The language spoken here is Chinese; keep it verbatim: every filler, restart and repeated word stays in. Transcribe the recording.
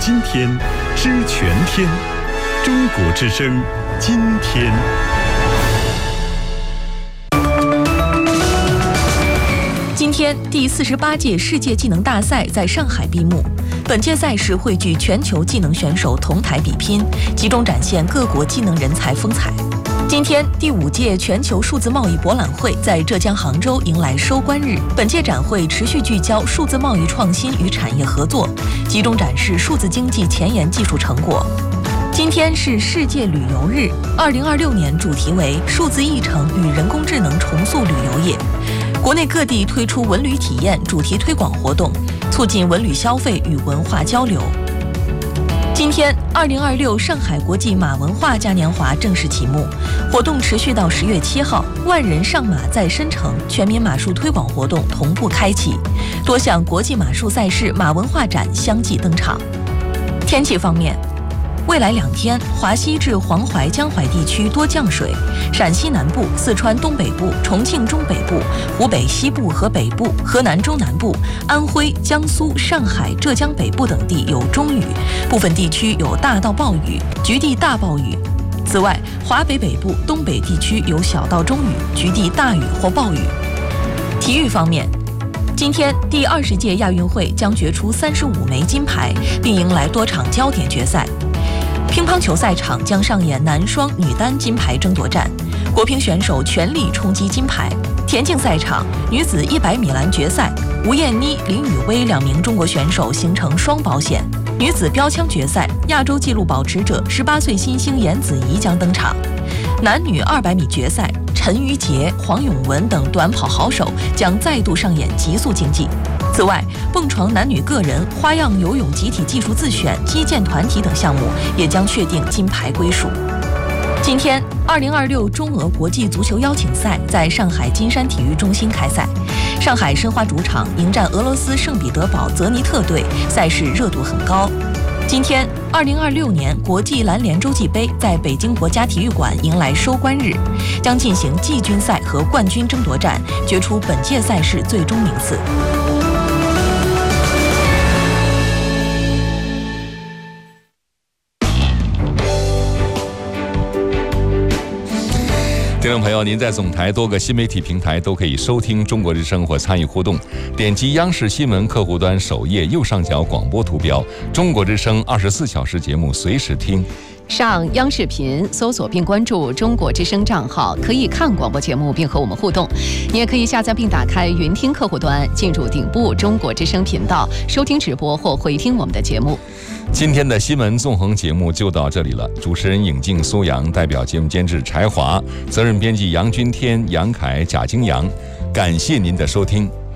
今天，知全天。中国之声，今天。 今天，第四十八届世界技能大赛在上海闭幕。本届赛事汇聚全球技能选手同台比拼，集中展现各国技能人才风采。今天，第五届全球数字贸易博览会在浙江杭州迎来收官日。本届展会持续聚焦数字贸易创新与产业合作，集中展示数字经济前沿技术成果。今天是世界旅游日，二零二六年主题为数字议程与人工智能重塑旅游业。国内各地推出文旅体验主题推广活动，促进文旅消费与文化交流。今天，二零二六上海国际马文化嘉年华正式启幕，活动持续到十月七号。万人上马在申城全民马术推广活动同步开启，多项国际马术赛事、马文化展相继登场。天气方面，未来两天，华西至黄淮、江淮地区多降水，陕西南部、四川东北部、重庆中北部、湖北西部和北部、河南中南部、安徽、江苏、上海、浙江北部等地有中雨，部分地区有大到暴雨，局地大暴雨。此外，华北北部、东北地区有小到中雨，局地大雨或暴雨。体育方面，今天第二十届亚运会将决出三十五枚金牌，并迎来多场焦点决赛。乒乓球赛场将上演男双、女单金牌争夺战，国乒选手全力冲击金牌。田径赛场，女子一百米栏决赛，吴艳妮、林雨薇两名中国选手形成双保险。女子标枪决赛，亚洲纪录保持者十八岁新星严子怡将登场。男女二百米决赛，陈瑜杰、黄永文等短跑好手将再度上演极速竞技。此外，蹦床男女个人、花样游泳集体技术自选、击剑团体等项目也将确定金牌归属。今天，二零二六中俄国际足球邀请赛在上海金山体育中心开赛，上海申花主场迎战俄罗斯圣彼得堡泽尼特队，赛事热度很高。今天，二零二六年国际篮联洲际杯在北京国家体育馆迎来收官日，将进行季军赛和冠军争夺战，决出本届赛事最终名次。 听众朋友，您在总台多个新媒体平台都可以收听中国之声或参与互动，点击央视新闻客户端首页右上角广播图标，中国之声二十四小时节目随时听。 上央视频搜索并关注中国之声账号，可以看广播节目并和我们互动。你也可以下载并打开云听客户端，进入顶部中国之声频道，收听直播或回听我们的节目。 今天的新闻纵横节目就到这里了，主持人尹静、苏阳，代表节目监制柴华，责任编辑杨君天、杨凯、贾京阳，感谢您的收听。